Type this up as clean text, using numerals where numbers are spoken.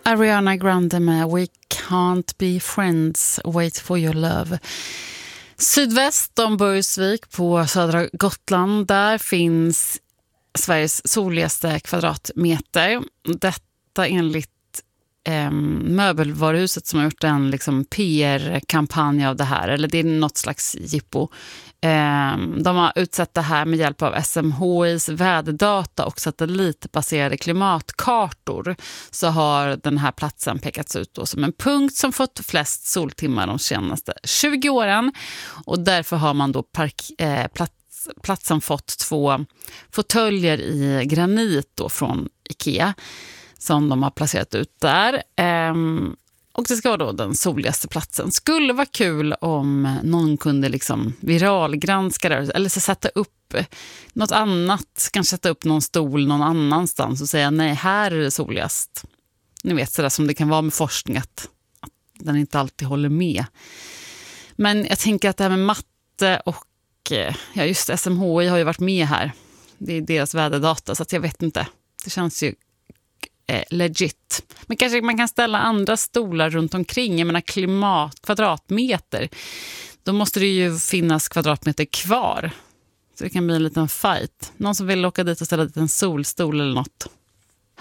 Ariana Grande med We Can't Be Friends, Wait for Your Love. Sydväst om Burgsvik på södra Gotland, där finns Sveriges soligaste kvadratmeter. Detta enligt möbelvaruhuset som har gjort en liksom PR-kampanj av det här, eller det är något slags jippo. De har utsett det här med hjälp av SMHIs väderdata och satellitbaserade klimatkartor, så har den här platsen pekats ut då som en punkt som fått flest soltimmar de senaste 20 åren, och därför har man då platsen fått 2 fåtöljer i granit då från IKEA som de har placerat ut där. Och det ska vara då den soligaste platsen. Skulle vara kul om någon kunde liksom viralgranska det, eller så sätta upp något annat, kanske sätta upp någon stol någon annanstans och säga nej, här är det soligast. Ni vet, sådär som det kan vara med forskning, att den inte alltid håller med. Men jag tänker att det här med matte och ja, just SMHI har ju varit med här. Det är deras väderdata, så att jag vet inte. Det känns ju legit. Men kanske man kan ställa andra stolar runt omkring. Jag menar kvadratmeter. Då måste det ju finnas kvadratmeter kvar. Så det kan bli en liten fight. Någon som vill åka dit och ställa dit en solstol eller något.